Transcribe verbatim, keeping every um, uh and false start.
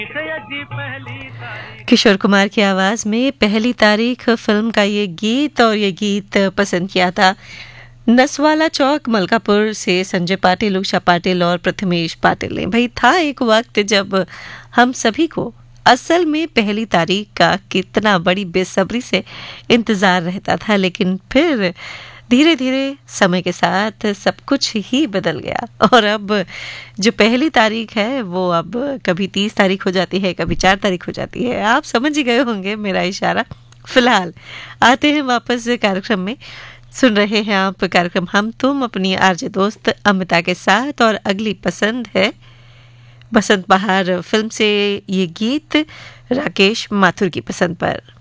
किशोर कुमार की आवाज में पहली तारीख फिल्म का ये गीत, और ये गीत पसंद किया था नसवाला चौक मलकापुर से संजय पाटिल, उषा पाटिल और प्रथमेश पाटिल ने। भाई था एक वक्त जब हम सभी को असल में पहली तारीख का कितना बड़ी बेसब्री से इंतजार रहता था, लेकिन फिर धीरे धीरे समय के साथ सब कुछ ही बदल गया और अब जो पहली तारीख है वो अब कभी तीस तारीख हो जाती है, कभी चार तारीख हो जाती है। आप समझ ही गए होंगे मेरा इशारा। फिलहाल आते हैं वापस कार्यक्रम में। सुन रहे हैं आप कार्यक्रम हम तुम अपनी आरजे दोस्त अमिता के साथ, और अगली पसंद है बसंत बहार फिल्म से ये गीत राकेश माथुर की पसंद पर।